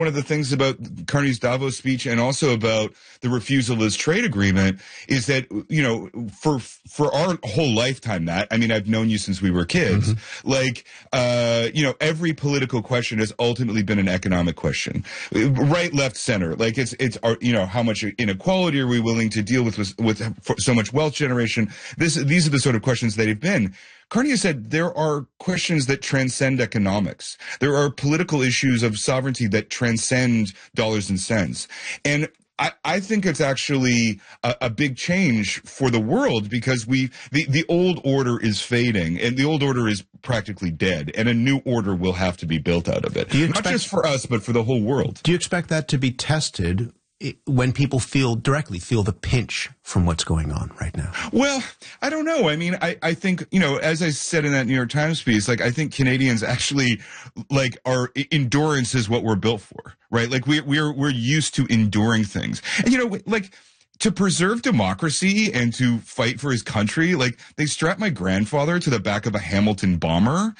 one of the things about Carney's Davos speech and also about the refusal of his trade agreement is that, you know, for our whole lifetime, Matt, I mean, I've known you since we were kids, like, you know, every political question has ultimately been an economic question, right, left, center. Like it's, you know, how much inequality are we willing to deal with so much wealth generation? These are the sort of questions that have been. Carney has said there are questions that transcend economics. There are political issues of sovereignty that transcend dollars and cents. And I think it's actually a big change for the world because the old order is fading and the old order is practically dead and a new order will have to be built out of it. Not just for us, but for the whole world. Do you expect that to be tested when people directly feel the pinch from what's going on right now? Well, I don't know. I mean, I think, you know, as I said in that New York Times piece, like, I think Canadians actually, like, endurance is what we're built for, right? Like, we're used to enduring things. And, you know, like, to preserve democracy and to fight for his country, like, they strapped my grandfather to the back of a Hamilton bomber.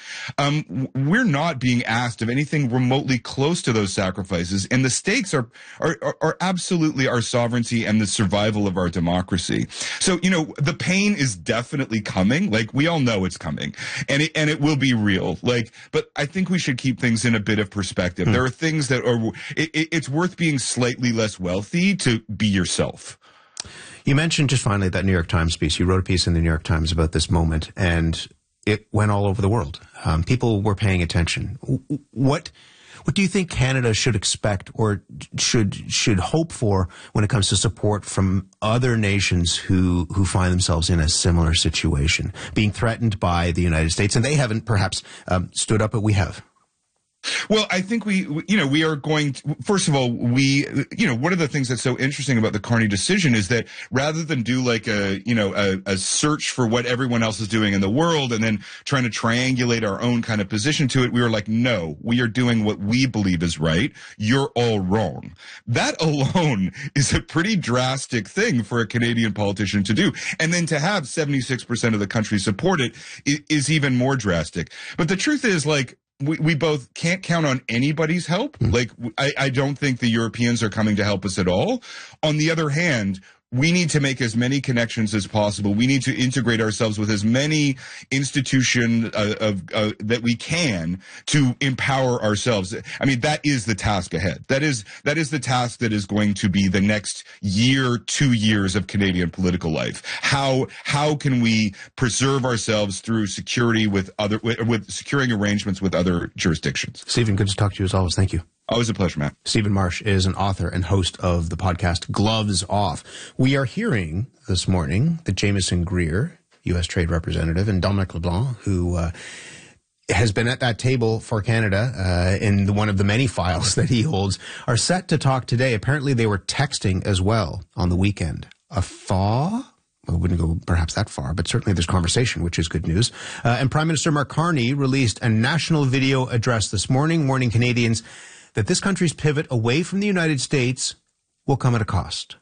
We're not being asked of anything remotely close to those sacrifices, and the stakes are absolutely our sovereignty and the survival of our democracy. So, you know, the pain is definitely coming. Like, we all know it's coming, and it will be real. Like, but I think we should keep things in a bit of perspective. There are things that it's worth being slightly less wealthy to be yourself. You mentioned just finally that New York Times piece. You wrote a piece in the New York Times about this moment, and it went all over the world. People were paying attention. What do you think Canada should expect or should hope for when it comes to support from other nations who find themselves in a similar situation, being threatened by the United States, and they haven't perhaps stood up, but we have? Well, I think we are going to, first of all, one of the things that's so interesting about the Carney decision is that rather than do like a search for what everyone else is doing in the world and then trying to triangulate our own kind of position to it, we were like, no, we are doing what we believe is right. You're all wrong. That alone is a pretty drastic thing for a Canadian politician to do. And then to have 76% of the country support it is even more drastic. But the truth is, like, we both can't count on anybody's help. Like, I don't think the Europeans are coming to help us at all. On the other hand, we need to make as many connections as possible. We need to integrate ourselves with as many institutions that we can to empower ourselves. I mean, that is the task ahead. That is the task that is going to be the next year, 2 years of Canadian political life. How can we preserve ourselves through security with securing arrangements with other jurisdictions? Stephen, good to talk to you as always. Thank you. Always a pleasure, Matt. Stephen Marsh is an author and host of the podcast Gloves Off. We are hearing this morning that Jameson Greer, U.S. Trade Representative, and Dominic LeBlanc, who has been at that table for Canada in one of the many files that he holds, are set to talk today. Apparently they were texting as well on the weekend. A thaw? Well, it wouldn't go perhaps that far, but certainly there's conversation, which is good news. And Prime Minister Mark Carney released a national video address this morning warning Canadians that this country's pivot away from the United States will come at a cost.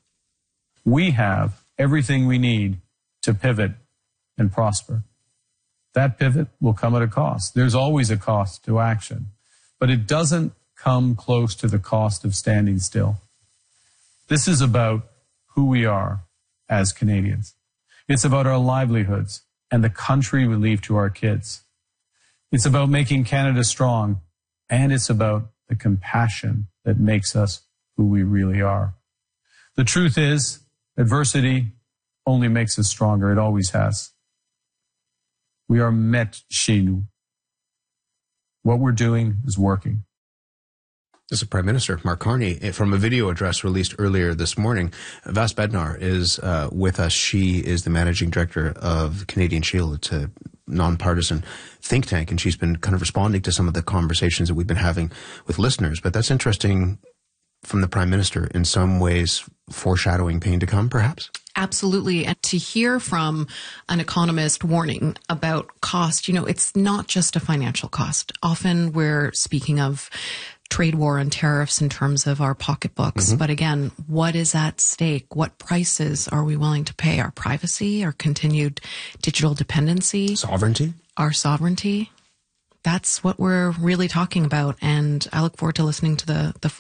We have everything we need to pivot and prosper. That pivot will come at a cost. There's always a cost to action, but it doesn't come close to the cost of standing still. This is about who we are as Canadians. It's about our livelihoods and the country we leave to our kids. It's about making Canada strong, and it's about the compassion that makes us who we really are. The truth is, adversity only makes us stronger. It always has. We are met chez nous. What we're doing is working. This is Prime Minister Mark Carney from a video address released earlier this morning. Vas Bednar is with us. She is the managing director of Canadian Shield. It's a nonpartisan think tank, and she's been kind of responding to some of the conversations that we've been having with listeners. But that's interesting from the Prime Minister, in some ways foreshadowing pain to come, perhaps? Absolutely. And to hear from an economist warning about cost, you know, it's not just a financial cost. Often we're speaking of trade war and tariffs in terms of our pocketbooks. But again, what is at stake? What prices are we willing to pay? Our privacy, our continued digital dependency, sovereignty, our sovereignty. That's what we're really talking about. And I look forward to listening to the